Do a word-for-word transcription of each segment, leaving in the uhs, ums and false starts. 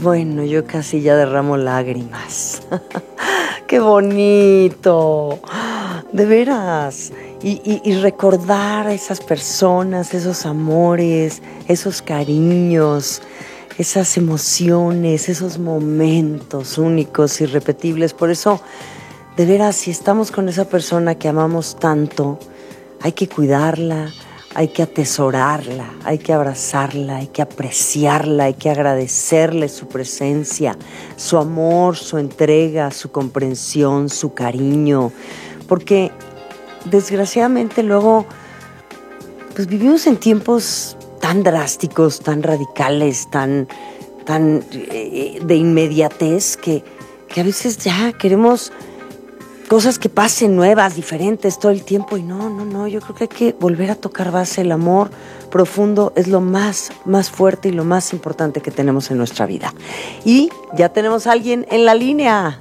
bueno, yo casi ya derramo lágrimas. ¡Qué bonito! De veras. Y, y, y recordar a esas personas, esos amores, esos cariños, esas emociones, esos momentos únicos, irrepetibles. Por eso, de veras, si estamos con esa persona que amamos tanto, hay que cuidarla, hay que atesorarla, hay que abrazarla, hay que apreciarla, hay que agradecerle su presencia, su amor, su entrega, su comprensión, su cariño, porque desgraciadamente luego pues vivimos en tiempos tan drásticos, tan radicales, tan, tan eh, de inmediatez que, que a veces ya queremos cosas que pasen nuevas, diferentes todo el tiempo y no, no, no, yo creo que hay que volver a tocar base. El amor profundo es lo más, más fuerte y lo más importante que tenemos en nuestra vida. Y ya tenemos a alguien en la línea.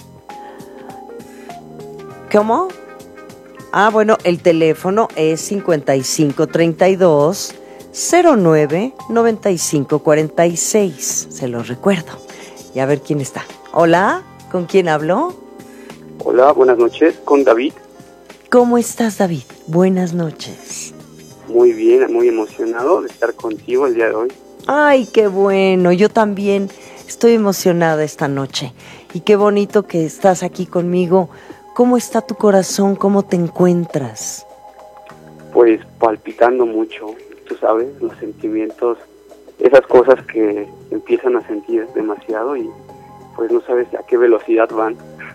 ¿Cómo? Ah, bueno, el teléfono es cincuenta y cinco treinta y dos cero nueve noventa y cinco cuarenta y seis. Se lo recuerdo. Y a ver quién está. Hola, ¿con quién hablo? Hola, buenas noches, con David. ¿Cómo estás, David? Buenas noches. Muy bien, muy emocionado de estar contigo el día de hoy. Ay, qué bueno, yo también estoy emocionada esta noche. Y qué bonito que estás aquí conmigo. ¿Cómo está tu corazón? ¿Cómo te encuentras? Pues palpitando mucho, tú sabes, los sentimientos, esas cosas que empiezan a sentir demasiado y pues no sabes a qué velocidad van.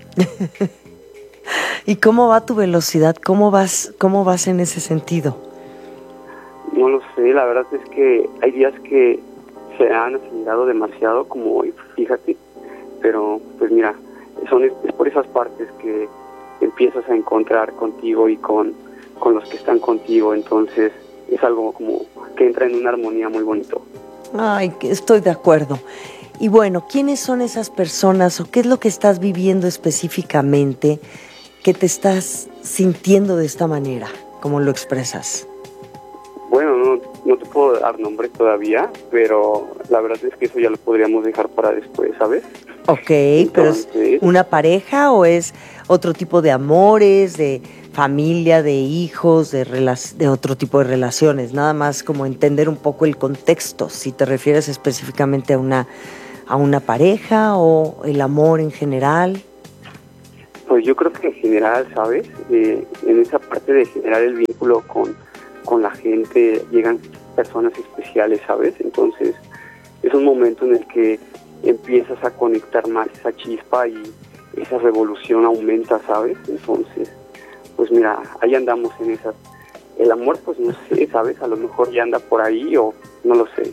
¿Y cómo va tu velocidad? ¿Cómo vas, cómo vas en ese sentido? No lo sé, la verdad es que hay días que se han acelerado demasiado, como hoy, fíjate, pero pues mira, son es por esas partes que empiezas a encontrar contigo y con, con los que están contigo, entonces es algo como que entra en una armonía muy bonito. Ay, estoy de acuerdo. Y bueno, ¿quiénes son esas personas o qué es lo que estás viviendo específicamente que te estás sintiendo de esta manera? ¿Cómo lo expresas? Bueno, no, no te puedo dar nombre todavía, pero la verdad es que eso ya lo podríamos dejar para después, ¿sabes? Ok, Entonces, pero ¿es una pareja o es otro tipo de amores, de familia, de hijos, de, rela- de otro tipo de relaciones? Nada más como entender un poco el contexto, si te refieres específicamente a una, a una pareja o el amor en general. Pues yo creo que en general, ¿sabes? Eh, en esa parte de generar el vínculo con, con la gente llegan personas especiales, ¿sabes? Entonces es un momento en el que empiezas a conectar más esa chispa y esa revolución aumenta, ¿sabes? Entonces, pues mira, ahí andamos en esas. El amor, pues no sé, ¿sabes? A lo mejor ya anda por ahí o no lo sé.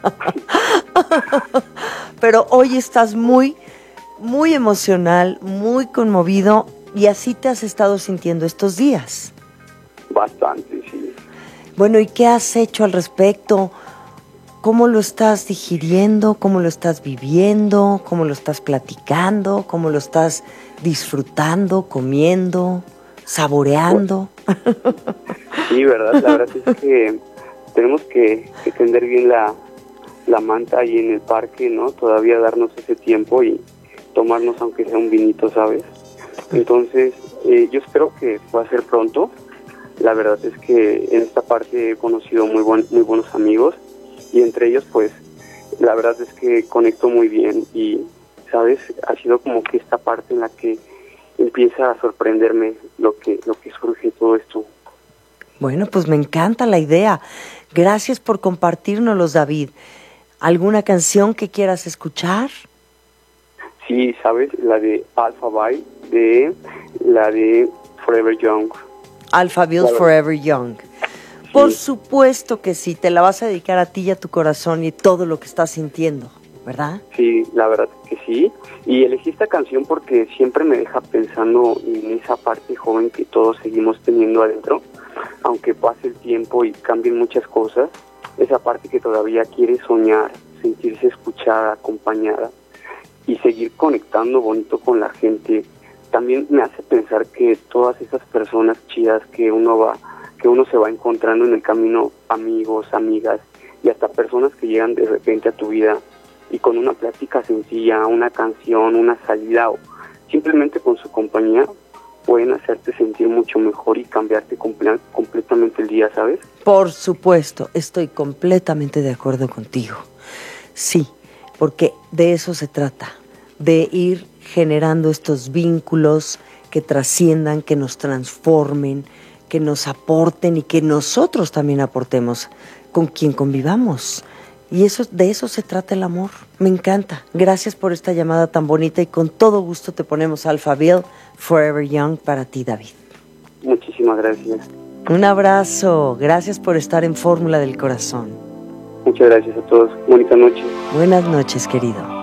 Pero hoy estás muy, muy emocional, muy conmovido y así te has estado sintiendo estos días. Bastante, sí. Bueno, ¿y qué has hecho al respecto? ¿Cómo lo estás digiriendo? ¿Cómo lo estás viviendo? ¿Cómo lo estás platicando? ¿Cómo lo estás disfrutando, comiendo, saboreando? Sí, ¿verdad? La verdad es que tenemos que, que tender bien la, la manta ahí en el parque, ¿no? Todavía darnos ese tiempo y tomarnos aunque sea un vinito, ¿sabes? Entonces, eh, yo espero que pueda ser pronto. La verdad es que en esta parte he conocido muy, buen, muy buenos amigos y entre ellos, pues, la verdad es que conecto muy bien y, ¿sabes? Ha sido como que esta parte en la que empieza a sorprenderme lo que, lo que surge todo esto. Bueno, pues me encanta la idea. Gracias por compartírnoslos, David. ¿Alguna canción que quieras escuchar? Sí, ¿sabes? La de Alphaville, de la de Forever Young. Alphaville, Claro. Forever Young. Sí. Por supuesto que sí, te la vas a dedicar a ti y a tu corazón y todo lo que estás sintiendo, ¿verdad? Sí, la verdad que sí. Y elegí esta canción porque siempre me deja pensando en esa parte joven que todos seguimos teniendo adentro, aunque pase el tiempo y cambien muchas cosas, esa parte que todavía quiere soñar, sentirse escuchada, acompañada y seguir conectando bonito con la gente. También me hace pensar que todas esas personas chidas que uno va que uno se va encontrando en el camino, amigos, amigas y hasta personas que llegan de repente a tu vida, y con una plática sencilla, una canción, una salida o simplemente con su compañía pueden hacerte sentir mucho mejor y cambiarte comple- completamente el día, ¿sabes? Por supuesto, estoy completamente de acuerdo contigo. Sí, porque de eso se trata, de ir generando estos vínculos que trasciendan, que nos transformen, que nos aporten y que nosotros también aportemos con quien convivamos. Y eso, de eso se trata el amor. Me encanta. Gracias por esta llamada tan bonita y con todo gusto te ponemos Alphaville, Forever Young para ti, David. Muchísimas gracias. Un abrazo. Gracias por estar en Fórmula del Corazón. Muchas gracias a todos. Bonita noche. Buenas noches, querido.